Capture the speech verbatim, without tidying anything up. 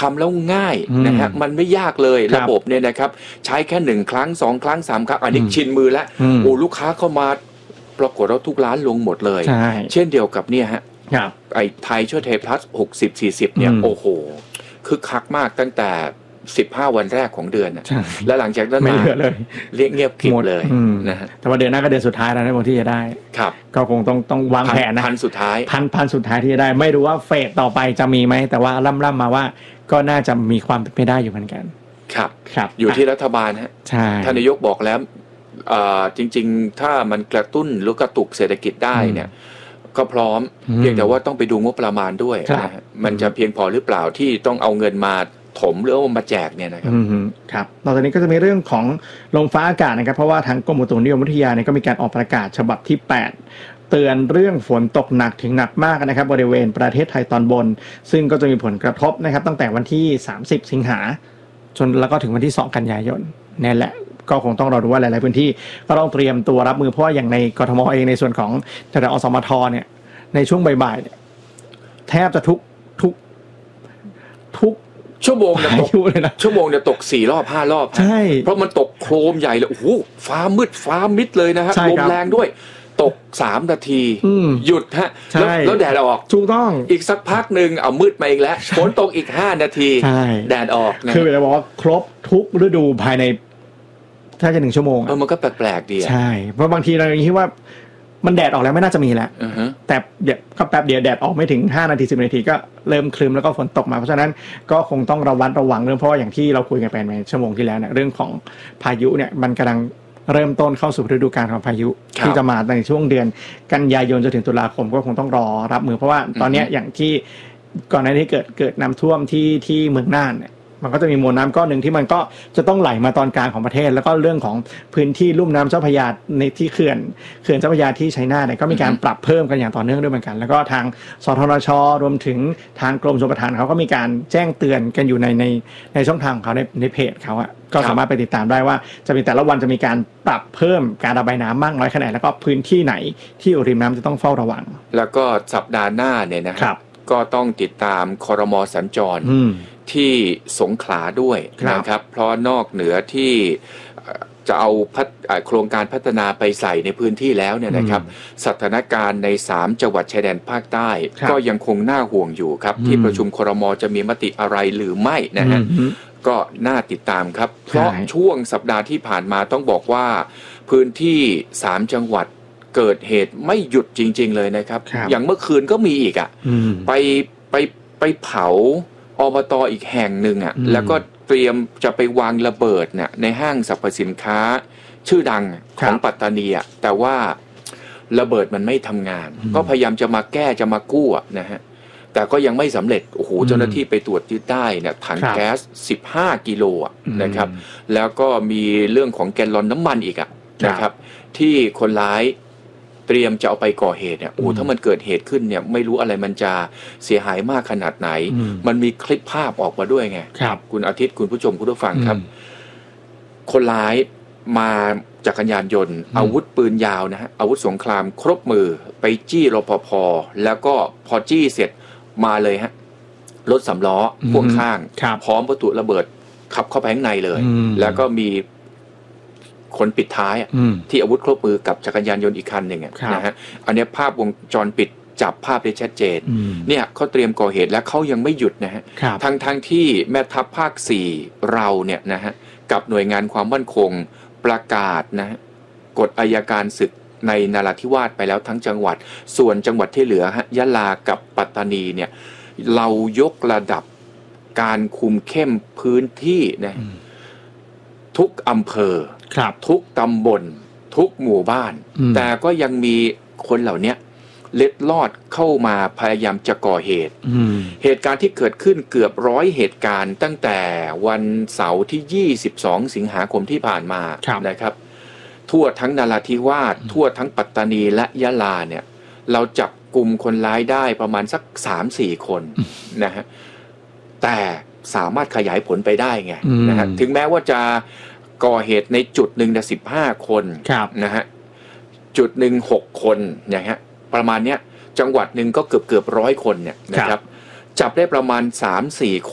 ทำแล้วง่ายนะฮะมันไม่ยากเลยระบบเนี่ยนะครับใช้แค่หนึ่งครั้งสองครั้งสามครั้งอันนี้ชินมือแล้วโอ้ลูกค้าเข้ามาปรากฏว่าทุกร้านลงหมดเลยเช่นเดียวกับเนี่ยฮะไอ้ไทยช่วยไทยพลัสหกสิบ สี่สิบเนี่ยโอ้โหคึกคักมากตั้งแต่สิบห้าวันแรกของเดือนนะแล้วหลังจากนั้นมาเรียกเงียบกริบเลยนะฮะแต่ว่าเดือนหน้าก็เดือนสุดท้ายแล้วนะที่จะได้ครับก็คงต้องต้องวางแผนนะพันสุดท้ายพันพันสุดท้ายที่จะได้ไม่รู้ว่าเฟสต่อไปจะมีไหมแต่ว่าล่ำล่ำมาว่าก็น่าจะมีความเป็นไปได้อยู่เหมือนกันครับครับอยู่ที่รัฐบาลฮะใช่ท่านนายกบอกแล้วจริงๆถ้ามันกระตุ้นหรือกระตุกเศรษฐกิจได้เนี่ยก็พร้อมเพียงแต่ว่าต้องไปดูงบประมาณด้วยนะมันจะเพียงพอหรือเปล่าที่ต้องเอาเงินมาถมหรือว่ามาแจกเนี่ยนะครับครับต่อจากนี้ก็จะมีเรื่องของลมฟ้าอากาศนะครับเพราะว่าทางกรมอุตุนิยมวิทยาเนี่ยก็มีการออกประกาศฉบับที่แปดเตือนเรื่องฝนตกหนักถึงหนักมากนะครับบริเวณประเทศไทยตอนบนซึ่งก็จะมีผลกระทบนะครับตั้งแต่วันที่สามสิบสิงหาจนแล้วก็ถึงวันที่สองกันยายนนี่แหละก็คงต้องรอดูว่าหลายๆพื้นที่ก็ต้องเตรียมตัวรับมือเพราะว่าอย่างในกทมเองในส่วนของแถวอสมทเนี่ยในช่วงบ่ายๆแทบจะทุกทุกทุกชั่วโมงเนี่ยตกชั่วโมงเนี่ยตกสี่รอบห้ารอบใช่เพราะมันตกโครมใหญ่เลยโอ้โหฟ้ามืดฟ้ามิดเลยนะฮะลมแรงด้วยตกสามนาทีหยุดฮะแล้วแดดออกถูกต้องอีกสักพักนึงเอามืดมาอีกแล้วฝนตกอีกห้านาทีแดดออกคือจะบอกว่าครบทุกฤดูภายในถ้าจะหนึ่งชั่วโมงเออมันก็แปลกๆดีใช่เพราะบางทีเราคิดว่ามันแดดออกแล้วไม่น่าจะมีแล้วแต่เดี๋ยวก็แป๊บเดียวแดดออกไม่ถึงห้านาทีสิบนาทีก็เริ่มคลึ้มแล้วก็ฝนตกมาเพราะฉะนั้นก็คงต้องระวัดระวังเรื่องเพราะว่าอย่างที่เราคุยกันไปในชั่วโมงที่แล้วเนี่ยเรื่องของพายุเนี่ยมันกำลังเริ่มต้นเข้าสู่ฤดูกาลของพายุที่จะมาในช่วงเดือนกันยายนจนถึงตุลาคมก็คงต้องรอรับมือเพราะว่าตอนนี้อย่างที่ก่อนหน้านี้เกิดเกิดน้ำท่วมที่ที่เมืองน่านเนี่ยมันก็จะมีมวลน้ำก้อนหนึ่งที่มันก็จะต้องไหลมาตอนกลางของประเทศแล้วก็เรื่องของพื้นที่ลุ่มน้ำเจ้าพระยาในที่เขื่อนเขื่อนเจ้าพระยาที่ชัยนาทเนี่ยก็มีการปรับเพิ่มกันอย่างต่อเนื่องด้วยเหมือนกันแล้วก็ทางสทนช.รวมถึงทางกรมชลประทานเขาก็มีการแจ้งเตือนกันอยู่ในในในช่องทางของเขาในในเพจเขาอะก็สามารถไปติดตามได้ว่าจะมีแต่ละวันจะมีการปรับเพิ่มการระบายน้ำมากน้อยแค่ไหนแล้วก็พื้นที่ไหนที่ริมน้ำจะต้องเฝ้าระวังแล้วก็สัปดาห์หน้าเนี่ยนะครับก็ต้องติดตามครม.สัญจรที่สงขลาด้วยนะครับเพราะนอกเหนือที่จะเอาพัฒโครงการพัฒนาไปใส่ในพื้นที่แล้วเนี่ยนะครับสถานการณ์ในสามจังหวัดชายแดนภาคใต้ก็ยังคงน่าห่วงอยู่ครับที่ประชุมครม.จะมีมติอะไรหรือไม่นะฮะก็น่าติดตามครับเพราะช่วงสัปดาห์ที่ผ่านมาต้องบอกว่าพื้นที่สามจังหวัดเกิดเหตุไม่หยุดจริงๆเลยนะครับอย่างเมื่อคืนก็มีอีกอ่ะไปไปไปเผาอบต.อีกแห่งหนึ่งอ่ะแล้วก็เตรียมจะไปวางระเบิดเนี่ยในห้างสรรพสินค้าชื่อดังของปัตตานีอ่ะแต่ว่าระเบิดมันไม่ทำงานก็พยายามจะมาแก้จะมากู้นะฮะแต่ก็ยังไม่สำเร็จโอ้โหเจ้าหน้าที่ไปตรวจยึดได้เนี่ยถังแก๊สสิบห้ากิโลอ่ะนะครับแล้วก็มีเรื่องของแกลลอนน้ำมันอีกอ่ะนะครับที่คนร้ายเตรียมจะเอาไปก่อเหตุเนี่ยโอ้ถ้ามันเกิดเหตุขึ้นเนี่ยไม่รู้อะไรมันจะเสียหายมากขนาดไหนมันมีคลิปภาพออกมาด้วยไงคุณอาทิตย์คุณผู้ชมคุณผู้ฟังครับคนร้ายมาจักรยานยนต์อาวุธปืนยาวนะฮะอาวุธสงครามครบมือไปจี้รปภ.แล้วก็พอจี้เสร็จมาเลยฮะรถสำล้อพ่วงข้างพร้อมวัตถุระเบิดขับเข้าไปข้างในเลยแล้วก็มีคนปิดท้ายที่อาวุธครบมือกับจักรยานยนต์อีกคันหนึ่งนะฮะอันนี้ภาพวงจรปิดจับภาพได้ชัดเจนเนี่ยเขาเตรียมก่อเหตุและเขายังไม่หยุดนะฮะทั้งทั้งที่แม่ทัพภาคสี่เราเนี่ยนะฮะกับหน่วยงานความมั่นคงประกาศนะกฎอัยการศึกในนราธิวาสไปแล้วทั้งจังหวัดส่วนจังหวัดที่เหลือฮะยะลากับปัตตานีเนี่ยเรายกระดับการคุมเข้มพื้นที่นะทุกอำเภอทุกตำบลทุกหมู่บ้านแต่ก็ยังมีคนเหล่านี้เล็ดลอดเข้ามาพยายามจะก่อเหตุเหตุการณ์ที่เกิดขึ้นเกือบร้อยเหตุการณ์ตั้งแต่วันเสาร์ที่ยี่สิบสองสิงหาคมที่ผ่านมานะครับทั่วทั้งนราธิวาสทั่วทั้งปัตตานีและยะลาเนี่ยเราจับกลุ่มคนร้ายได้ประมาณสัก สามถึงสี่ คนนะฮะแต่สามารถขยายผลไปได้ไงนะฮะถึงแม้ว่าจะก่อเหตุในจุดหนึ่งสิบห้าคนนะฮะจุดหนึ่งหกคนอย่างเงี้ยประมาณเนี้ยจังหวัดหนึ่งก็เกือบเกือบร้อยคนเนี่ยนะครับจับได้ประมาณ สามถึงสี่